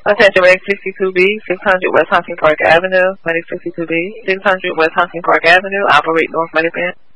Attention Medic 62B, 600 West Hunting Park Avenue, Medic 62B, 600 West Hunting Park Avenue, operate North Medic Band.